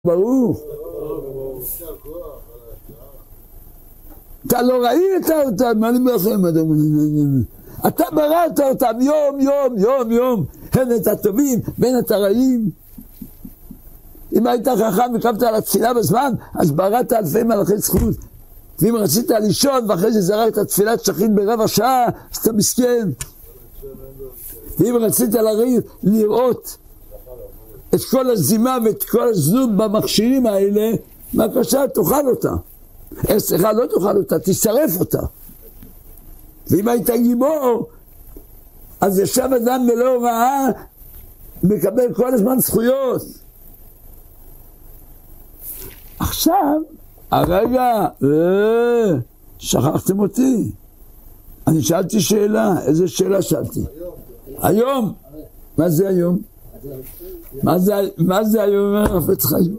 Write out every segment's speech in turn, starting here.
ברוך. אתה לא ראית אותם, מה אני אומר לכם? אתה בראת אותם יום, הן את הטובים והן את הרעים. אם היית חכם וקמת על התפילה בזמן, אז בראת אלפי מלאכי זכות. ואם רצית לישון ואחרי זה זרקת תפילת שחרית ברבע שעה, אז אתה מסכן. ואם רצית לראות את כל הזימה ואת כל הזנות במכשירים האלה, בבקשה, תאכל אותה. סליחה, לא תאכל אותה, תשרף אותה. ואם היית גיבור, אז ישב אדם ולא ראה, מקבל כל הזמן זכויות. עכשיו, הרגע, שכחתם אותי. אני שאלתי שאלה, איזה שאלה שאלתי? היום. מה זה היום? מה זה היום? אומר החפץ חיים.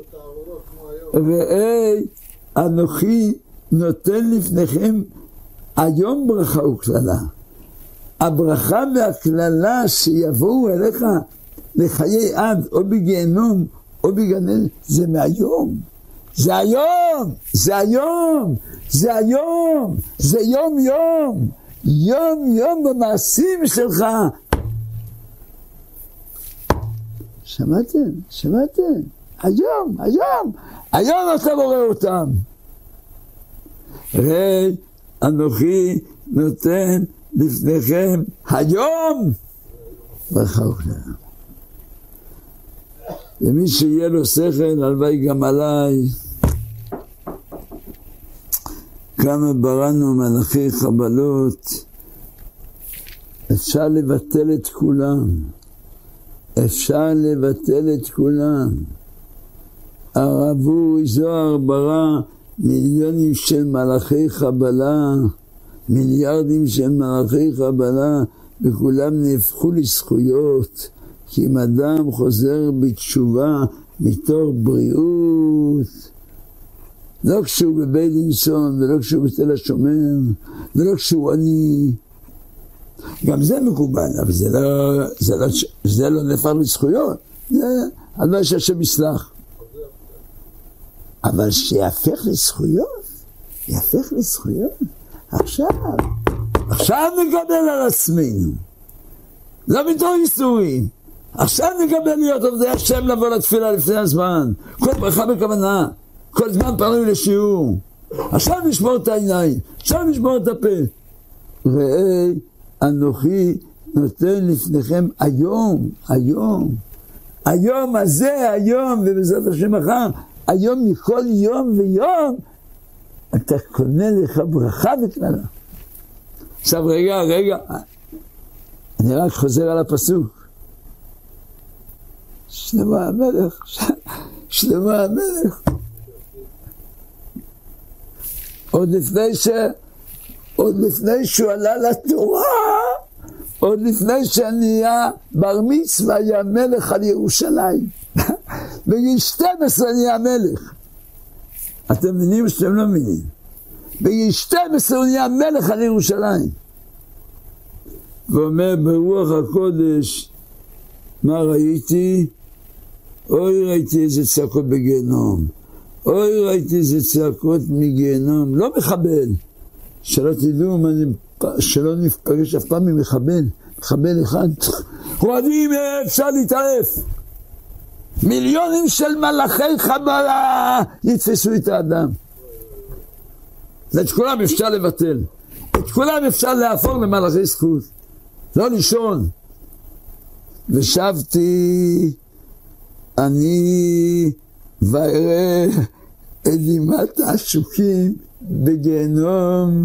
ראי, אנוכי נותן לפניכם היום ברכה וכללה. הברכה והכללה שיבואו אליך לחיי עד או בגיהנום או בגן עדן, זה מהיום. זה היום, זה היום, זה היום, זה יום יום, יום יום במעשים שלך. שמעתם? שמעתם? היום, היום, היום אתה בורא אותם. ראי, אנוכי נותן לפניכם היום ברכה וכללה. ומי שיהיה לו שכל, הלוואי גם עליי. כמה בראנו מלאכי חבלות, אפשר לבטל את כולם. אפשר לבטל את כולם. הרב אורי זוהר ברא מיליונים של מלאכי חבלה, מיליארדים של מלאכי חבלה, וכולם נהפכו לזכויות. כי אם אדם חוזר בתשובה מתוך בריאות, לא כשהוא בביילינסון, ולא כשהוא בתל השומר, ולא כשהוא עני, גם זה מקובל, אבל זה לא נהפך לזכויות, אני לא יודע שהשם יסלח. אבל שיהפך לזכויות, יהפך לזכויות, עכשיו נקבל על עצמנו, לא מתוך איסורים. עכשיו נקבל להיות עובדי השם לבוא לתפילה לפני הזמן, כל ברכה בכוונה, כל זמן פנוי לשיעור. עכשיו נשמור את העיניים, עכשיו נשמור את הפה. ראי, אנוכי נותן לפניכם היום, היום, היום הזה, היום, ובעזרת השם מחר, היום מכל יום ויום, אתה קונה לך ברכה וכללה. עכשיו רגע, אני רק חוזר על הפסוק. שלמה המלך, שלמה המלך. עוד לפני שהוא עלה לתורה, עוד לפני שנהיה בר מצווה, היה מלך על ירושלים. בגיל 12 נהיה מלך. אתם מבינים או שאתם לא מבינים? בגיל 12 הוא נהיה מלך על ירושלים. ואומר ברוח הקודש, מה ראיתי? אוי ראיתי איזה צעקות בגיהנום, אוי ראיתי איזה צעקות מגיהנום, לא מחבל, שלא תדעו, שלא נפגש אף פעם ממחבל, מחבל אחד, רועדים אפשר להתערף, מיליונים של מלאכי חבלה יתפסו את האדם. את כולם אפשר לבטל, את כולם אפשר להפוך למלאכי זכות, לא לישון. ושבתי אני ואראה את אימת העשוקים בגיהנום,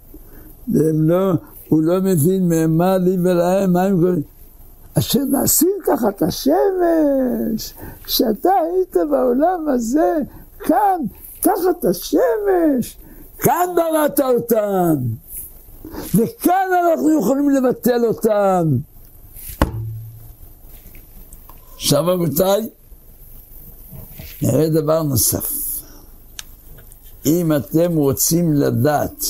הוא לא מבין מה לי ולהם, מה הם קוראים. אשר נעשים תחת השמש, כשאתה היית בעולם הזה, כאן, תחת השמש, כאן בראת אותם, וכאן אנחנו יכולים לבטל אותם. עכשיו רבותיי, נראה דבר נוסף. אם אתם רוצים לדעת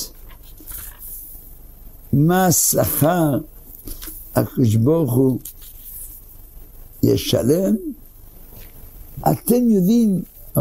מה השכר הקדוש ברוך הוא ישלם, אתם יודעים